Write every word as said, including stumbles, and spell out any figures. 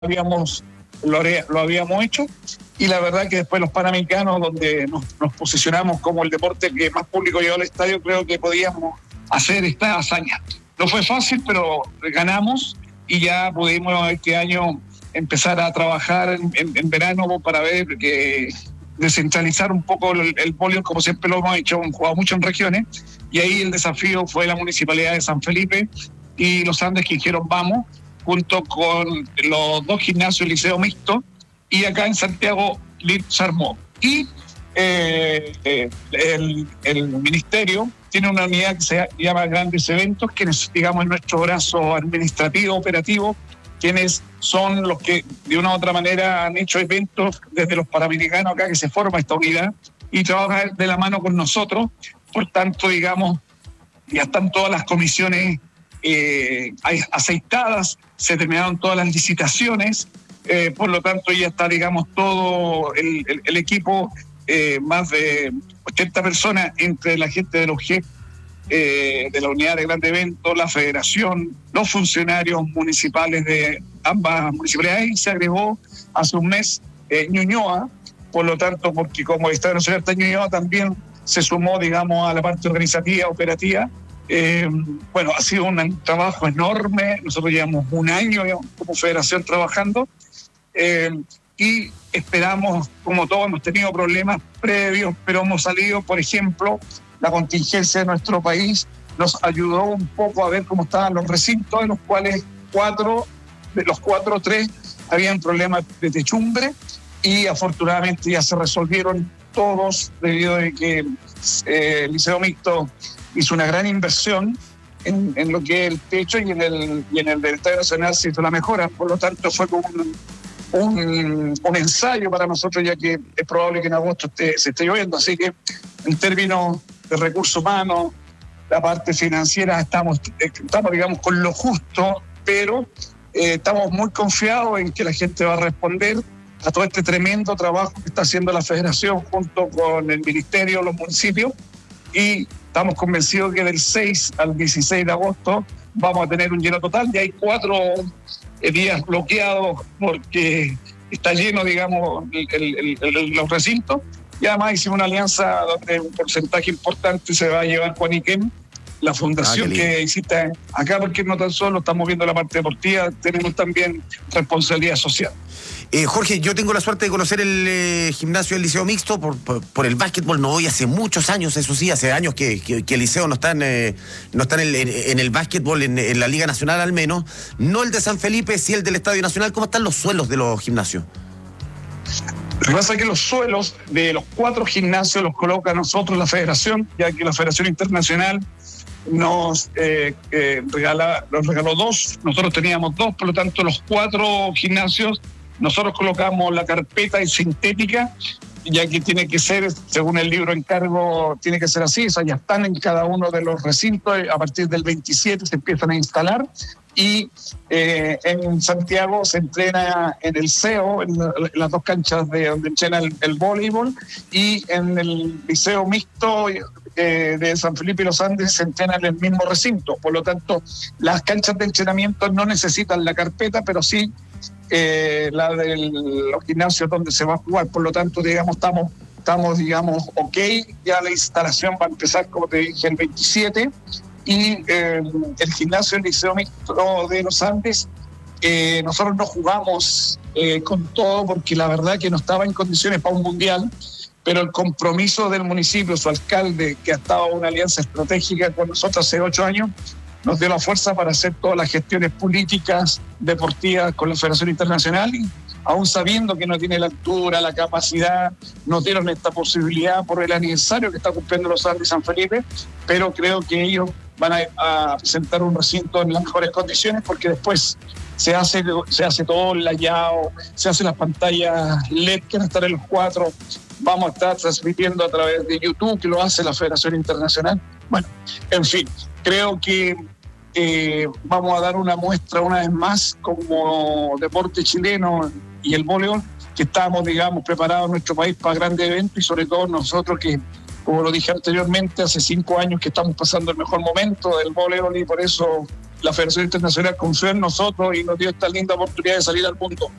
habíamos, lo, lo habíamos hecho, y la verdad que después los Panamericanos, donde nos, nos posicionamos como el deporte que más público llevó al estadio, creo que podíamos hacer esta hazaña. No fue fácil, pero ganamos y ya pudimos este año empezar a trabajar en, en, en verano para ver que descentralizar un poco el, el voleibol, como siempre lo hemos hecho, hemos jugado mucho en regiones, y ahí el desafío fue la Municipalidad de San Felipe y los Andes, que dijeron vamos, junto con los dos gimnasios liceo mixto, y acá en Santiago L I T se armó. Y eh, eh, el, el ministerio tiene una unidad que se llama Grandes Eventos, que es, digamos, nuestro brazo administrativo, operativo, quienes son los que de una u otra manera han hecho eventos desde los Panamericanos acá, que se forma esta unidad y trabaja de la mano con nosotros. Por tanto, digamos, ya están todas las comisiones eh, aceitadas, se terminaron todas las licitaciones, eh, por lo tanto ya está, digamos, todo el, el, el equipo, eh, más de ochenta personas entre la gente de los G E P, Eh, de la unidad de grandes eventos, la federación, los funcionarios municipales de ambas municipalidades, y se agregó hace un mes eh, Ñuñoa, por lo tanto, porque como el Estadio Nacional está en Ñuñoa, también se sumó, digamos, a la parte organizativa, operativa. Eh, bueno, ha sido un trabajo enorme, nosotros llevamos un año como federación trabajando, eh, y esperamos, como todos, hemos tenido problemas previos, pero hemos salido, por ejemplo, la contingencia de nuestro país nos ayudó un poco a ver cómo estaban los recintos, de los cuales cuatro, de los cuatro, tres habían problemas de techumbre, y afortunadamente ya se resolvieron todos debido a que eh, el Liceo Mixto hizo una gran inversión en, en lo que es el techo, y en el, y en el del Estadio Nacional se hizo la mejora. Por lo tanto, fue como un, un, un ensayo para nosotros, ya que es probable que en agosto esté, se esté lloviendo. Así que en términos de recursos humanos, la parte financiera, estamos, estamos digamos, con lo justo, pero eh, estamos muy confiados en que la gente va a responder a todo este tremendo trabajo que está haciendo la federación junto con el ministerio, los municipios, y estamos convencidos que del seis al dieciséis de agosto vamos a tener un lleno total. Ya hay cuatro eh, días bloqueados porque está lleno, digamos, el, el, el, el, los recintos. Y además hicimos una alianza donde un porcentaje importante se va a llevar Juaniquén, la fundación ah, que existe acá, porque no tan solo estamos viendo la parte deportiva, tenemos también responsabilidad social. Eh, Jorge, yo tengo la suerte de conocer el eh, gimnasio del Liceo Mixto por, por, por el básquetbol. No voy hace muchos años, eso sí, hace años que, que, que el Liceo no está en, eh, no está en, el, en el básquetbol, en, en la Liga Nacional al menos. No el de San Felipe, sí el del Estadio Nacional. ¿Cómo están los suelos de los gimnasios? Lo que pasa es que los suelos de los cuatro gimnasios los coloca nosotros la federación, ya que la Federación Internacional nos, eh, eh, regala, nos regaló dos, nosotros teníamos dos, por lo tanto los cuatro gimnasios nosotros colocamos la carpeta sintética, ya que tiene que ser, según el libro encargo, tiene que ser así, o sea, ya están en cada uno de los recintos, a partir del veintisiete se empiezan a instalar. Y eh, en Santiago se entrena en el C E O, en, la, en las dos canchas de donde entrena el, el voleibol, y en el Liceo Mixto eh, de San Felipe y los Andes se entrena en el mismo recinto. Por lo tanto, las canchas de entrenamiento no necesitan la carpeta, pero sí eh, la de los gimnasios donde se va a jugar. Por lo tanto, digamos, estamos, estamos digamos, ok, ya la instalación va a empezar, como te dije, el veintisiete. Y eh, el gimnasio del Liceo Mixto de los Andes, eh, nosotros no jugamos eh, con todo porque la verdad que no estaba en condiciones para un mundial, pero el compromiso del municipio, su alcalde, que ha estado en una alianza estratégica con nosotros hace ocho años, nos dio la fuerza para hacer todas las gestiones políticas, deportivas con la Federación Internacional, y aún sabiendo que no tiene la altura, la capacidad, nos dieron esta posibilidad por el aniversario que está cumpliendo los Andes y San Felipe, pero creo que ellos van a, a presentar un recinto en las mejores condiciones, porque después se hace, se hace todo el layout, se hacen las pantallas L E D que van a estar en los cuatro, vamos a estar transmitiendo a través de YouTube, que lo hace la Federación Internacional. Bueno, en fin, creo que eh, vamos a dar una muestra una vez más como deporte chileno y el voleibol, que estamos, digamos, preparados en nuestro país para grandes eventos, y sobre todo nosotros que, como lo dije anteriormente, hace cinco años que estamos pasando el mejor momento del voleibol, y por eso la Federación Internacional confió en nosotros y nos dio esta linda oportunidad de salir al mundo.